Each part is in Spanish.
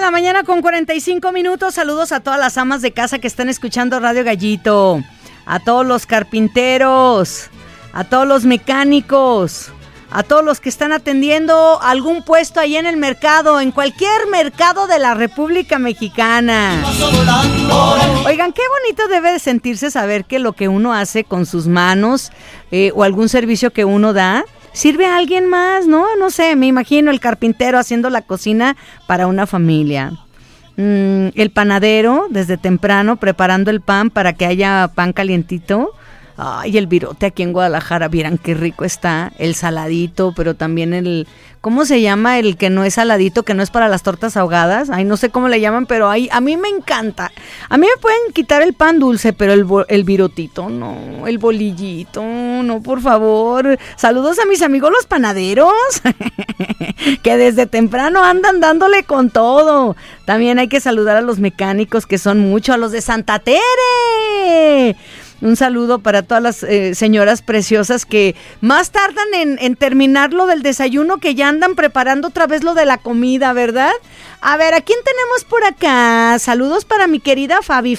de la mañana con 45 minutos. Saludos a todas las amas de casa que están escuchando Radio Gallito, a todos los carpinteros, a todos los mecánicos, a todos los que están atendiendo algún puesto ahí en el mercado, en cualquier mercado de la República Mexicana. Oigan, qué bonito debe de sentirse saber que lo que uno hace con sus manos o algún servicio que uno da sirve a alguien más, ¿no? No sé, me imagino el carpintero haciendo la cocina para una familia. El panadero desde temprano preparando el pan para que haya pan calientito. Ay, el virote aquí en Guadalajara, vieran qué rico está, el saladito, pero también el, ¿cómo se llama? El que no es saladito, que no es para las tortas ahogadas. Ay, no sé cómo le llaman, pero ahí, a mí me encanta. A mí me pueden quitar el pan dulce, pero el virotito, no, el bolillito, no, por favor. Saludos a mis amigos los panaderos, que desde temprano andan dándole con todo. También hay que saludar a los mecánicos, que son muchos, a los de Santa Tere. Un saludo para todas las señoras preciosas que más tardan en terminar lo del desayuno, que ya andan preparando otra vez lo de la comida, ¿verdad? A ver, ¿a quién tenemos por acá? Saludos para mi querida Fabi.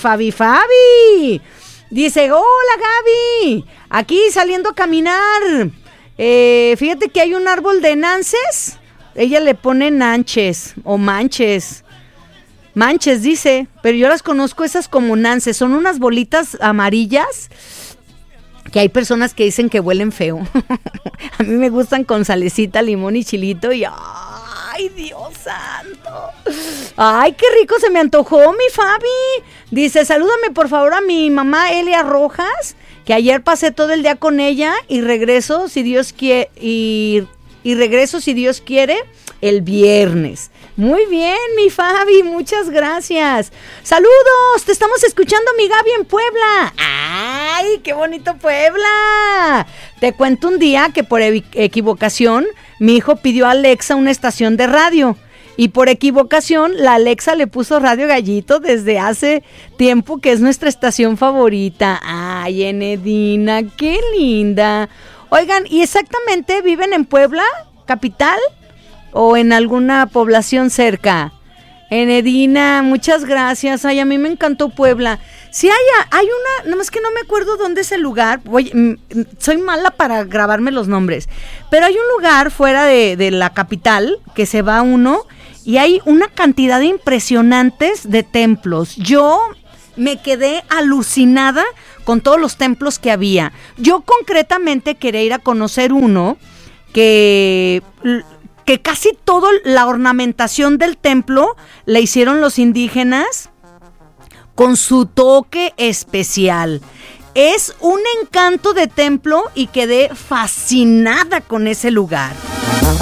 Dice, hola Gaby, aquí saliendo a caminar. Fíjate que hay un árbol de nances. Ella le pone nanches o manches. Manches, dice, pero yo las conozco esas como nances, son unas bolitas amarillas que hay personas que dicen que huelen feo. A mí me gustan con salecita, limón y chilito y ¡ay, Dios santo! ¡Ay, qué rico se me antojó, mi Fabi! Dice, salúdame por favor a mi mamá Elia Rojas, que ayer pasé todo el día con ella y regreso si Dios quiere, y regreso si Dios quiere el viernes. Muy bien, mi Fabi, muchas gracias. Saludos, te estamos escuchando, mi Gaby, en Puebla. ¡Ay, qué bonito Puebla! Te cuento un día que por equivocación mi hijo pidió a Alexa una estación de radio. Y por equivocación la Alexa le puso Radio Gallito desde hace tiempo, que es nuestra estación favorita. ¡Ay, Enedina, qué linda! Oigan, ¿y exactamente viven en Puebla, capital? ¿O en alguna población cerca? Enedina, muchas gracias. Ay, a mí me encantó Puebla. Sí, hay una, nada más que no me acuerdo dónde es el lugar. Soy mala para grabarme los nombres. Pero hay un lugar fuera de la capital que se va uno y hay una cantidad impresionantes de templos. Yo me quedé alucinada con todos los templos que había. Yo concretamente quería ir a conocer uno que casi toda la ornamentación del templo la hicieron los indígenas con su toque especial. Es un encanto de templo y quedé fascinada con ese lugar.